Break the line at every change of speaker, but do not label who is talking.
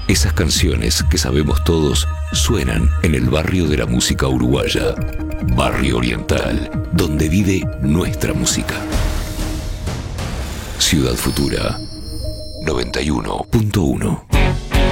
Esas canciones que sabemos todos suenan en el barrio de la música uruguaya. Barrio Oriental, donde vive nuestra música. Ciudad Futura 91.1